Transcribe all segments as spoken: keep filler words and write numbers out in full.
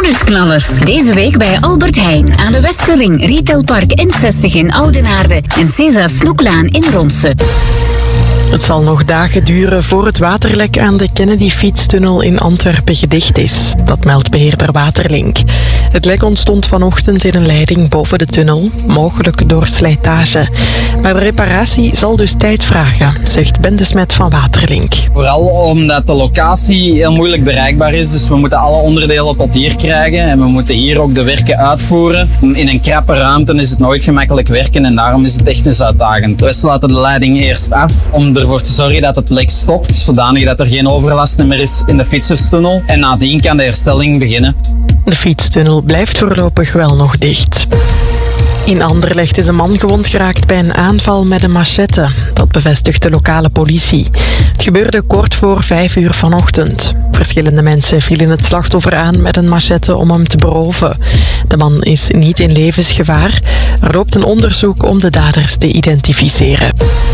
Bonusknallers. Deze week bij Albert Heijn aan de Westerring, Retailpark N zestig in Oudenaarde en César Snoeklaan in Ronse. Het zal nog dagen duren voor het waterlek aan de Kennedy-fietstunnel in Antwerpen gedicht is. Dat meldt beheerder Waterlink. Het lek ontstond vanochtend in een leiding boven de tunnel, mogelijk door slijtage. Maar de reparatie zal dus tijd vragen, zegt Ben de Smet van Waterlink. Vooral omdat de locatie heel moeilijk bereikbaar is, dus we moeten alle onderdelen tot hier krijgen en we moeten hier ook de werken uitvoeren. In een krappe ruimte is het nooit gemakkelijk werken en daarom is het echt eens uitdagend. We sluiten de leiding eerst af om ervoor te zorgen dat het lek stopt, zodanig dat er geen overlast meer is in de fietserstunnel. En nadien kan de herstelling beginnen. De fietstunnel blijft voorlopig wel nog dicht. In Anderlecht is een man gewond geraakt bij een aanval met een machette. Dat bevestigt de lokale politie. Het gebeurde kort voor vijf uur vanochtend. Verschillende mensen vielen het slachtoffer aan met een machette om hem te beroven. De man is niet in levensgevaar. Er loopt een onderzoek om de daders te identificeren.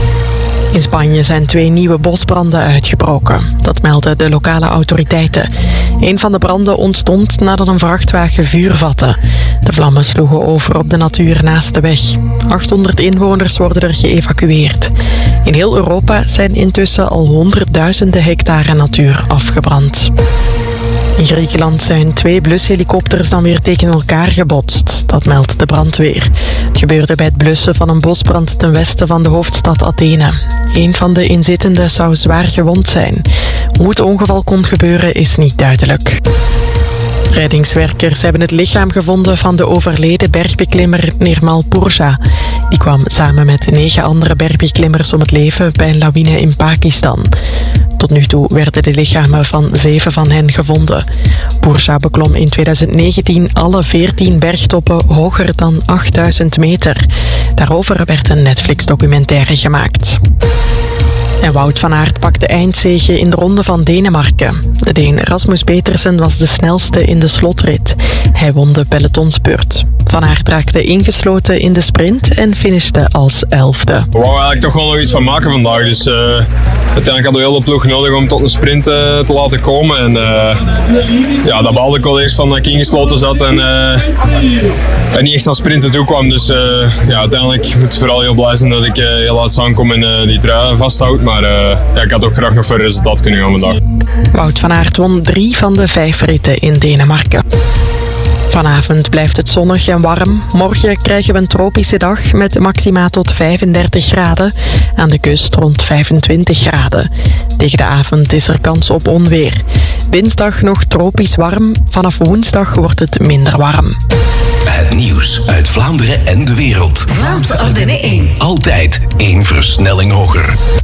In Spanje zijn twee nieuwe bosbranden uitgebroken. Dat melden de lokale autoriteiten. Een van de branden ontstond nadat een vrachtwagen vuur vatte. De vlammen sloegen over op de natuur naast de weg. achthonderd inwoners worden er geëvacueerd. In heel Europa zijn intussen al honderdduizenden hectare natuur afgebrand. In Griekenland zijn twee blushelikopters dan weer tegen elkaar gebotst. Dat meldt de brandweer. Het gebeurde bij het blussen van een bosbrand ten westen van de hoofdstad Athene. Een van de inzittenden zou zwaar gewond zijn. Hoe het ongeval kon gebeuren is niet duidelijk. Reddingswerkers hebben het lichaam gevonden van de overleden bergbeklimmer Nirmal Purja. Die kwam samen met negen andere bergbeklimmers om het leven bij een lawine in Pakistan. Tot nu toe werden de lichamen van zeven van hen gevonden. Purja beklom in tweeduizend negentien alle veertien bergtoppen hoger dan achtduizend meter. Daarover werd een Netflix-documentaire gemaakt. En Wout van Aert pakte eindzege in de ronde van Denemarken. De Deen Rasmus Petersen was de snelste in de slotrit. Hij won de pelotonsbeurt. Van Aert raakte ingesloten in de sprint en finishte als elfde. We wouden eigenlijk toch wel nog iets van maken vandaag. Dus uh, uiteindelijk hadden we heel de ploeg nodig om tot een sprint uh, te laten komen. En uh, ja, dat baalde ik wel eerst van dat ik ingesloten zat en, uh, en niet echt aan sprinten toe kwam. Dus uh, ja, uiteindelijk moet ik vooral heel blij zijn dat ik uh, heel laat aankom en uh, die trui vasthoud. Maar uh, ja, ik had ook graag nog voor het resultaat kunnen gaan vandaag. Wout van Aert won drie van de vijf ritten in Denemarken. Vanavond blijft het zonnig en warm. Morgen krijgen we een tropische dag met maxima tot vijfendertig graden. Aan de kust rond vijfentwintig graden. Tegen de avond is er kans op onweer. Dinsdag nog tropisch warm. Vanaf woensdag wordt het minder warm. Het nieuws uit Vlaanderen en de wereld. Vlaamse Ardenne één. Altijd één versnelling hoger.